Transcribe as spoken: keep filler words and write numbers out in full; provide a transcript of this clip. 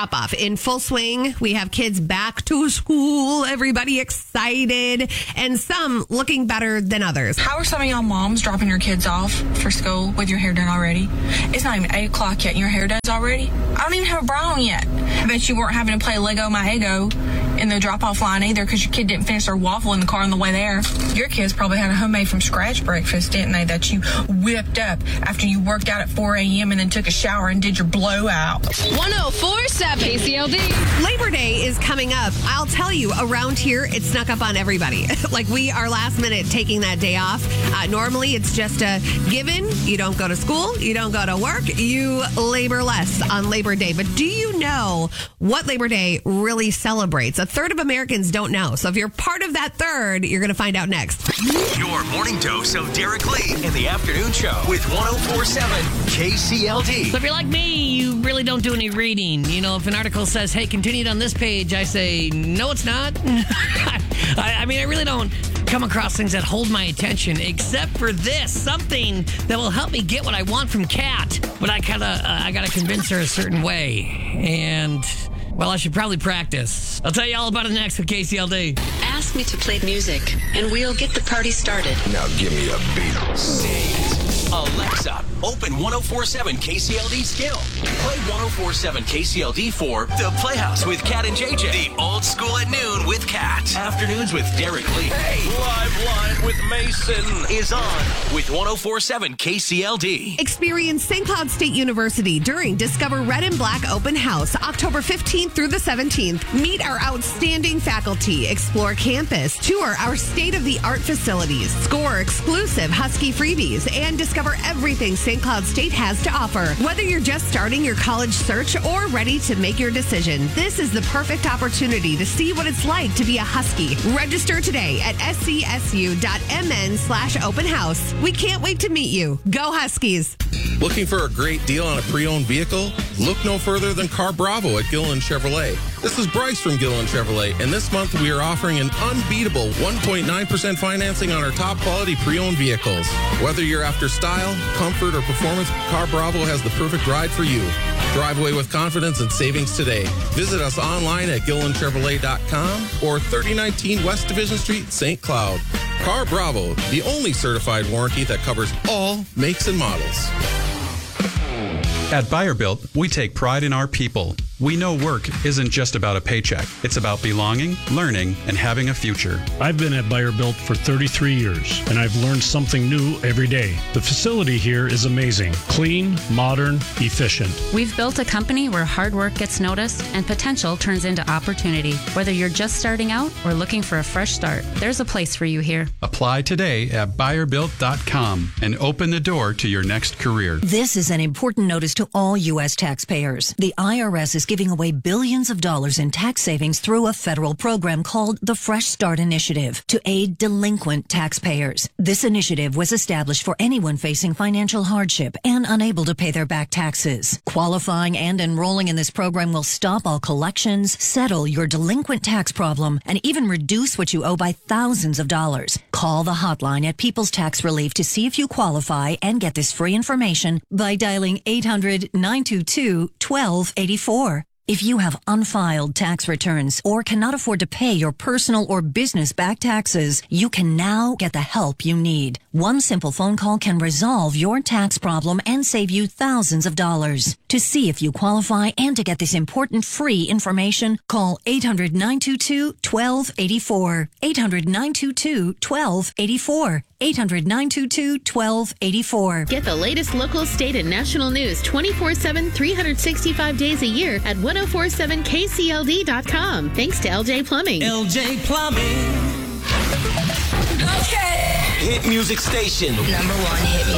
drop-off in full swing. We have kids back to school, everybody excited, and some looking better than others. How are some of y'all moms dropping your kids off for school with your hair done already? It's not even eight o'clock yet and your hair done's already? I don't even have a brow on yet. I bet you weren't having to play Lego My Ego in the drop-off line either because your kid didn't finish their waffle in the car on the way there. Your kids probably had a homemade from scratch breakfast, didn't they, that you whipped up after you worked out at four a.m. and then took a shower and did your blowout. one oh four point seven K C L D. Labor Day is coming up. I'll tell you, around here, it snuck up on everybody. Like, we are last minute taking that day off. Uh, normally, it's just a given. You don't go to school. You don't go to work. You labor less on Labor Day. But do you know what Labor Day really celebrates? A third of Americans don't know. So if you're part of that third, you're going to find out next. Your morning dose of Derek Lee in the afternoon show with one oh four point seven K C L D. So if you're like me, you really don't do any reading. You know, if an article says, hey, continued on this page, I say, no, it's not. I, I mean, I really don't come across things that hold my attention, except for this, something that will help me get what I want from Kat. But I kind of, uh, I got to convince her a certain way. And, well, I should probably practice. I'll tell you all about it next with K C L D. Ask me to play music, and we'll get the party started. Now give me a beat. Alexa, open one oh four point seven K C L D skill. Play one oh four point seven K C L D for The Playhouse with Kat and J J. The Old School at Noon with Kat. Afternoons with Derek Lee. Hey, Live Line with Mason is on with one oh four point seven K C L D. Experience Saint Cloud State University during Discover Red and Black Open House, October fifteenth through the seventeenth. Meet our outstanding faculty, explore campus, tour our state-of-the-art facilities, score exclusive Husky freebies, and discover everything Saint Cloud State has to offer. Whether you're just starting your college search or ready to make your decision, this is the perfect opportunity to see what it's like to be a Husky. Register today at scsu.mn slash open house. We can't wait to meet you. Go Huskies. Looking for a great deal on a pre-owned vehicle? Look no further than Car Bravo at Gilliland Chevrolet. This is Bryce from Gilliland Chevrolet, and this month we are offering an unbeatable one point nine percent financing on our top quality pre-owned vehicles. Whether you're after style, comfort, or performance, Car Bravo has the perfect ride for you. Drive away with confidence and savings today. Visit us online at gilliland chevrolet dot com or thirty nineteen West Division Street, Saint Cloud. Car Bravo, the only certified warranty that covers all makes and models. At Buyer Built, we take pride in our people. We know work isn't just about a paycheck. It's about belonging, learning, and having a future. I've been at Buyer Built for thirty-three years, and I've learned something new every day. The facility here is amazing. Clean, modern, efficient. We've built a company where hard work gets noticed and potential turns into opportunity. Whether you're just starting out or looking for a fresh start, there's a place for you here. Apply today at buyer built dot com and open the door to your next career. This is an important notice to all U S taxpayers. The I R S is giving away billions of dollars in tax savings through a federal program called the Fresh Start Initiative to aid delinquent taxpayers. This initiative was established for anyone facing financial hardship and unable to pay their back taxes. Qualifying and enrolling in this program will stop all collections, settle your delinquent tax problem, and even reduce what you owe by thousands of dollars. Call the hotline at People's Tax Relief to see if you qualify and get this free information by dialing eight hundred, nine two two, one two eight four. If you have unfiled tax returns or cannot afford to pay your personal or business back taxes, you can now get the help you need. One simple phone call can resolve your tax problem and save you thousands of dollars. To see if you qualify and to get this important free information, call eight hundred, nine two two, one two eight four. eight hundred, nine two two, one two eight four. eight hundred, nine two two, one two eight four. Get the latest local, state, and national news twenty-four seven, three hundred sixty-five days a year at one oh four point seven K C L D dot com. Thanks to L J Plumbing. L J Plumbing. Okay. Hit music station. Number one hit music.